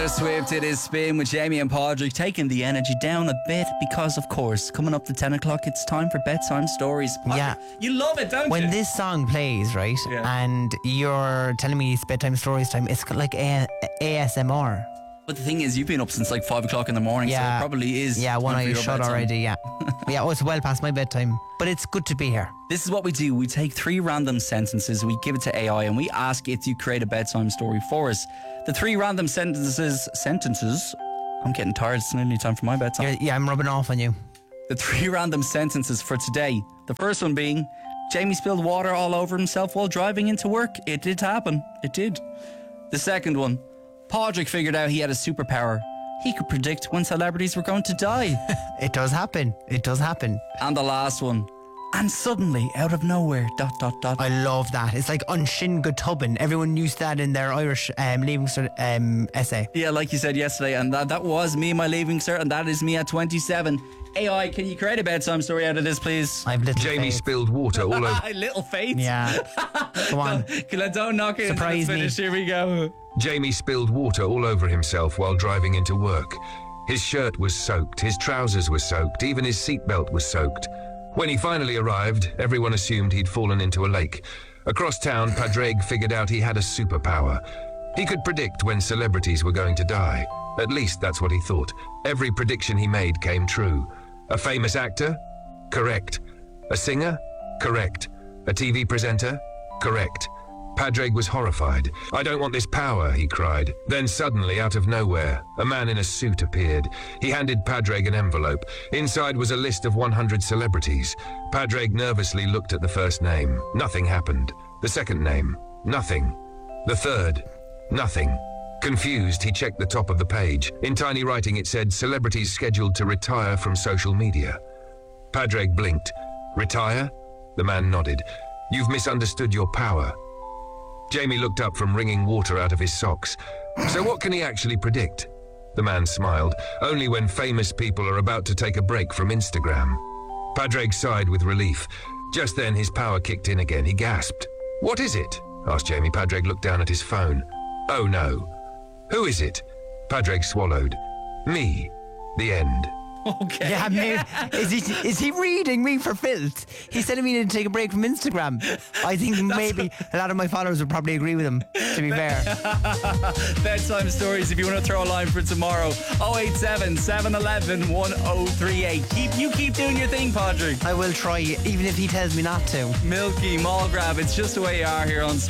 Swift, it is Spin with Jamie and Padraig, taking the energy down a bit because, of course, coming up to 10 o'clock, it's time for bedtime stories. Padraig, Yeah. you love it, don't you? When this song plays, right, and you're telling me it's bedtime stories time, it's like ASMR. But the thing is, you've been up since like 5 o'clock in the morning, so it probably is. Yeah, one time for eye your shut bedtime. already, yeah. Yeah, it's well past my bedtime. But it's good to be here. This is what we do. We take 3 random sentences, we give it to AI, and we ask it to create a bedtime story for us. The 3 random sentences. I'm getting tired. It's nearly time for my bedtime. Yeah, I'm rubbing off on you. The 3 random sentences for today. The first one being, Jamie spilled water all over himself while driving into work. It did happen. It did. The second one, Padraig figured out he had a superpower. He could predict when celebrities were going to die. It does happen. It does happen. And the last one, and suddenly, out of nowhere, ... I love that. It's like on Shin Gotubin. Everyone used that in their Irish Leaving Cert essay. Yeah, like you said yesterday, and that was me, my Leaving Cert, and that is me at 27. AI, can you create a bedtime story out of this, please? I've little Jamie faith. spilled water all over. Little faith. Yeah. Come on. Don't knock it. Surprise until it's finished. me. Here we go. Jamie spilled water all over himself while driving into work. His shirt was soaked, his trousers were soaked, even his seatbelt was soaked. When he finally arrived, everyone assumed he'd fallen into a lake. Across town, Padraig figured out he had a superpower. He could predict when celebrities were going to die. At least that's what he thought. Every prediction he made came true. A famous actor? Correct. A singer? Correct. A TV presenter? Correct. Padraig was horrified. "I don't want this power," he cried. Then suddenly, out of nowhere, a man in a suit appeared. He handed Padraig an envelope. Inside was a list of 100 celebrities. Padraig nervously looked at the first name. Nothing happened. The second name? Nothing. The third? Nothing. Confused, he checked the top of the page. In tiny writing it said, "Celebrities scheduled to retire from social media." Padraig blinked. "Retire?" The man nodded. "You've misunderstood your power." Jamie looked up from wringing water out of his socks. "So what can he actually predict?" The man smiled. "Only when famous people are about to take a break from Instagram." Padraig sighed with relief. Just then his power kicked in again. He gasped. "What is it?" asked Jamie. Padraig looked down at his phone. "Oh no." "Who is it?" Padraig swallowed. "Me. The end." Okay. Yeah, maybe. Is he reading me for filth? He's telling me to take a break from Instagram. I think maybe a lot of my followers would probably agree with him, to be fair. Bedtime stories, if you want to throw a line for tomorrow. 087 711 1038. Keep doing your thing, Padraig. I will try, even if he tells me not to. Milky, Mall Grab, it's just the way you are here on